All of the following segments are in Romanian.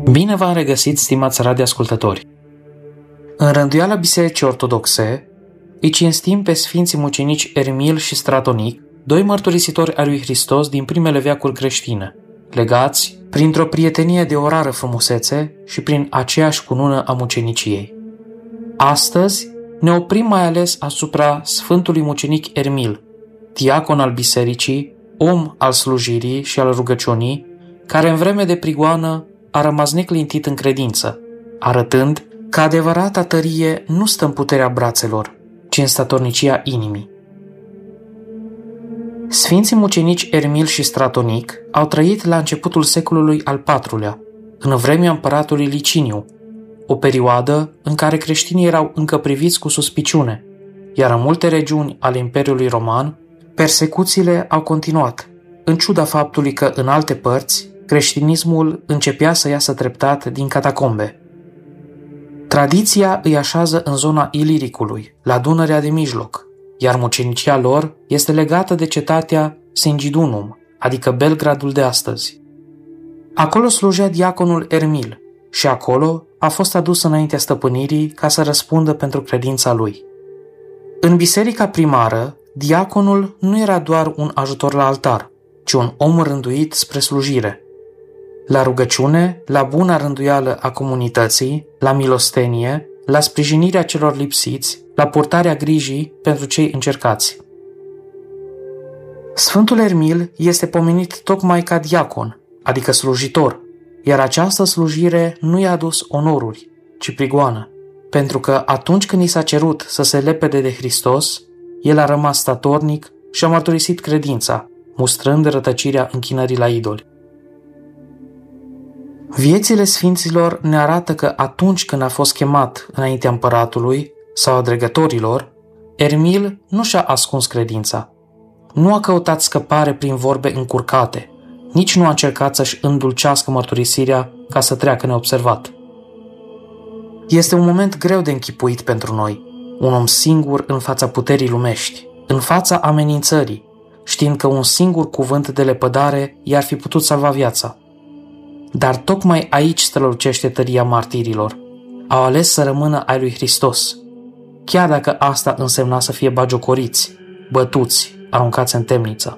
Bine v-am regăsit, stimați radioascultători! În rânduiala Bisericii Ortodoxe, îi cinstim pe Sfinții Mucenici Ermil și Stratonic, doi mărturisitori ai lui Hristos din primele veacuri creștine, legați printr-o prietenie de o rară frumusețe și prin aceeași cunună a muceniciei. Astăzi ne oprim mai ales asupra Sfântului Mucenic Ermil, diacon al bisericii, om al slujirii și al rugăciunii, care în vreme de prigoană a rămas neclintit în credință, arătând că adevărata tărie nu stă în puterea brațelor, ci în statornicia inimii. Sfinții mucenici Ermil și Stratonic au trăit la începutul secolului al IV-lea, în vremea împăratului Liciniu, o perioadă în care creștinii erau încă priviți cu suspiciune, iar în multe regiuni ale Imperiului Roman, persecuțiile au continuat, în ciuda faptului că în alte părți creștinismul începea să iasă treptat din catacombe. Tradiția îi așează în zona Iliricului, la Dunărea de Mijloc, iar mucenicia lor este legată de cetatea Singidunum, adică Belgradul de astăzi. Acolo slujea diaconul Ermil și acolo a fost adus înaintea stăpânirii ca să răspundă pentru credința lui. În biserica primară, diaconul nu era doar un ajutor la altar, ci un om rânduit spre slujire. La rugăciune, la buna rânduială a comunității, la milostenie, la sprijinirea celor lipsiți, la purtarea grijii pentru cei încercați. Sfântul Ermil este pomenit tocmai ca diacon, adică slujitor, iar această slujire nu i-a adus onoruri, ci prigoană, pentru că atunci când i s-a cerut să se lepede de Hristos, el a rămas statornic și a mărturisit credința, mustrând rătăcirea închinării la idoli. Viețile sfinților ne arată că atunci când a fost chemat înaintea împăratului sau a dregătorilor, Ermil nu și-a ascuns credința. Nu a căutat scăpare prin vorbe încurcate, nici nu a încercat să-și îndulcească mărturisirea ca să treacă neobservat. Este un moment greu de închipuit pentru noi, un om singur în fața puterii lumești, în fața amenințării, știind că un singur cuvânt de lepădare i-ar fi putut salva viața. Dar tocmai aici strălucește tăria martirilor. Au ales să rămână ai lui Hristos, chiar dacă asta însemna să fie bagiocoriți, bătuți, aruncați în temniță.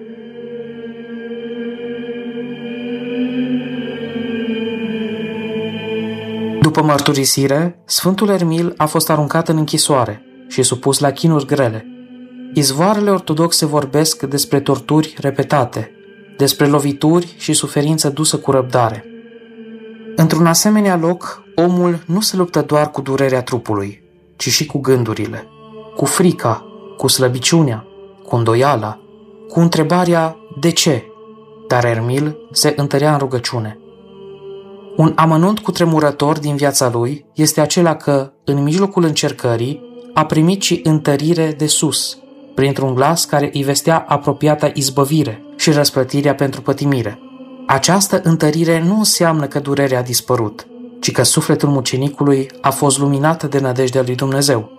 După mărturisire, Sfântul Ermil a fost aruncat în închisoare și supus la chinuri grele. Izvoarele ortodoxe vorbesc despre torturi repetate, despre lovituri și suferință dusă cu răbdare. Într-un asemenea loc, omul nu se luptă doar cu durerea trupului, ci și cu gândurile, cu frica, cu slăbiciunea, cu îndoiala, cu întrebarea de ce, dar Ermil se întărea în rugăciune. Un amănunt cutremurător din viața lui este acela că, în mijlocul încercării, a primit și întărire de sus, printr-un glas care îi vestea apropiata izbăvire și răsplătirea pentru pătimire. Această întărire nu înseamnă că durerea a dispărut, ci că sufletul mucenicului a fost luminat de nădejdea lui Dumnezeu.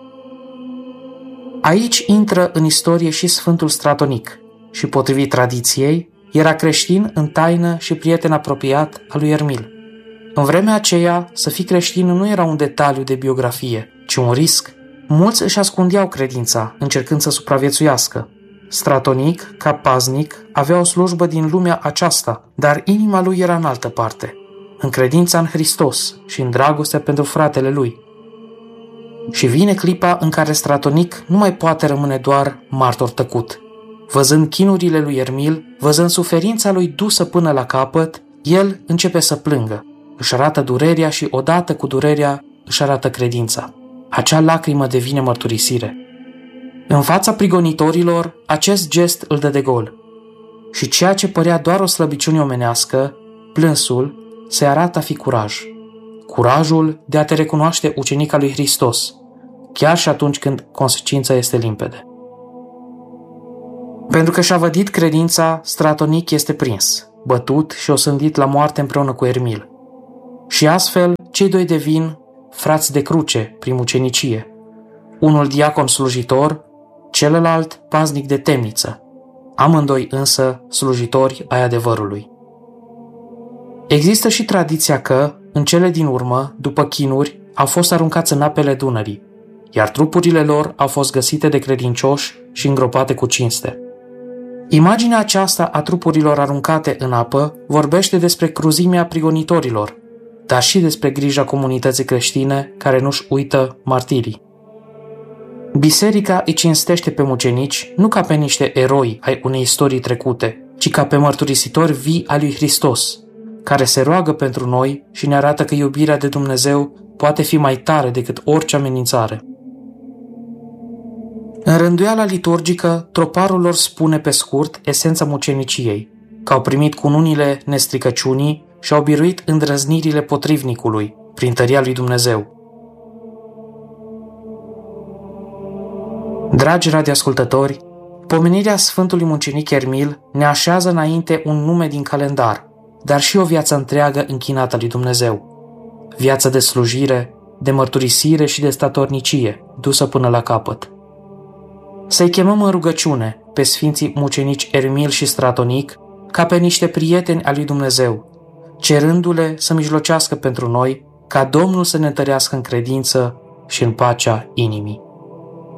Aici intră în istorie și Sfântul Stratonic și, potrivit tradiției, era creștin în taină și prieten apropiat al lui Ermil. În vremea aceea, să fii creștin nu era un detaliu de biografie, ci un risc. Mulți își ascundeau credința, încercând să supraviețuiască. Stratonic, ca paznic, avea o slujbă din lumea aceasta, dar inima lui era în altă parte, în credința în Hristos și în dragoste pentru fratele lui. Și vine clipa în care Stratonic nu mai poate rămâne doar martor tăcut. Văzând chinurile lui Ermil, văzând suferința lui dusă până la capăt, el începe să plângă, își arată durerea și odată cu durerea își arată credința. Acea lacrimă devine mărturisire. În fața prigonitorilor, acest gest îl dă de gol. Și ceea ce părea doar o slăbiciune omenească, plânsul, se arată a fi curaj. Curajul de a te recunoaște ucenic al lui Hristos, chiar și atunci când consecința este limpede. Pentru că și-a vădit credința, Stratonic este prins, bătut și osândit la moarte împreună cu Ermil. Și astfel, cei doi devin frați de cruce prin mucenicie, unul diacon slujitor, celălalt paznic de temniță, amândoi însă slujitori ai adevărului. Există și tradiția că, în cele din urmă, după chinuri, au fost aruncați în apele Dunării, iar trupurile lor au fost găsite de credincioși și îngropate cu cinste. Imaginea aceasta a trupurilor aruncate în apă vorbește despre cruzimea prigonitorilor, dar și despre grija comunității creștine care nu-și uită martirii. Biserica îi cinstește pe mucenici nu ca pe niște eroi ai unei istorii trecute, ci ca pe mărturisitori vii al lui Hristos, care se roagă pentru noi și ne arată că iubirea de Dumnezeu poate fi mai tare decât orice amenințare. În rânduiala liturgică, troparul lor spune pe scurt esența muceniciei, că au primit cununile nestricăciunii și au biruit îndrăznirile potrivnicului, prin tăria lui Dumnezeu. Dragi radioascultători, pomenirea Sfântului Mucenic Ermil ne așează înainte un nume din calendar, dar și o viață întreagă închinată lui Dumnezeu. Viață de slujire, de mărturisire și de statornicie, dusă până la capăt. Să-i chemăm în rugăciune pe Sfinții Mucenici Ermil și Stratonic ca pe niște prieteni al lui Dumnezeu, cerându-le să mijlocească pentru noi ca Domnul să ne întărească în credință și în pacea inimii.